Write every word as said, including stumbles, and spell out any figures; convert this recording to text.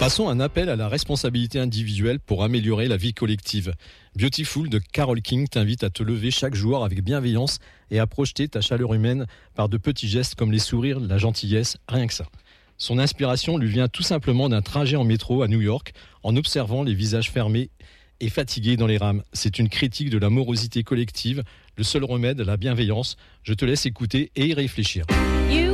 Passons à un appel à la responsabilité individuelle pour améliorer la vie collective. Beautiful de Carole King t'invite à te lever chaque jour avec bienveillance et à projeter ta chaleur humaine par de petits gestes comme les sourires, la gentillesse, rien que ça. Son inspiration lui vient tout simplement d'un trajet en métro à New York en observant les visages fermés et fatigués dans les rames. C'est une critique de la morosité collective, le seul remède à la bienveillance. Je te laisse écouter et y réfléchir. You